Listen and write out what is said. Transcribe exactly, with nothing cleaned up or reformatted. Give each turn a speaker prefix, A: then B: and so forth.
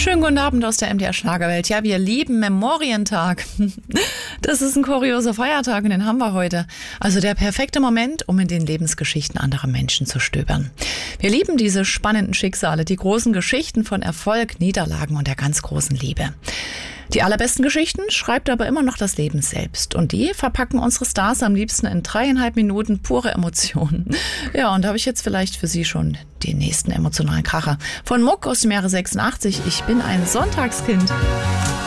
A: Schönen guten Abend aus der M D R Schlagerwelt. Ja, wir lieben Memorientag. Das ist ein kurioser Feiertag und den haben wir heute. Also der perfekte Moment, um in den Lebensgeschichten anderer Menschen zu stöbern. Wir lieben diese spannenden Schicksale, die großen Geschichten von Erfolg, Niederlagen und der ganz großen Liebe. Die allerbesten Geschichten schreibt aber immer noch das Leben selbst. Und die verpacken unsere Stars am liebsten in dreieinhalb Minuten pure Emotionen. Ja, und da habe ich jetzt vielleicht für Sie schon den nächsten emotionalen Kracher. Von Muck aus dem Jahre sechsundachtzig. Ich bin ein Sonntagskind.